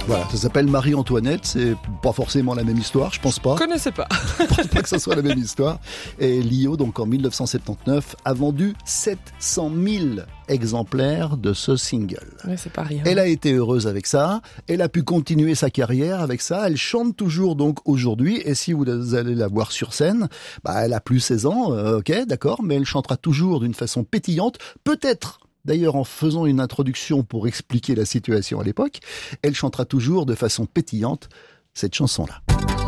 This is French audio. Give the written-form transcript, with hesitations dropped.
Voilà, ça s'appelle Marie-Antoinette, c'est pas forcément la même histoire, je pense pas. Je connaissais pas. Je pense pas que ça soit la même histoire. Et Lio, donc en 1979, a vendu 700 000 exemplaires de ce single. Ouais, c'est pas rien. Elle a été heureuse avec ça, elle a pu continuer sa carrière avec ça, elle chante toujours donc aujourd'hui, et si vous allez la voir sur scène, elle a plus 16 ans, ok, d'accord, mais elle chantera toujours d'une façon pétillante, peut-être. D'ailleurs, en faisant une introduction pour expliquer la situation à l'époque, elle chantera toujours de façon pétillante cette chanson-là.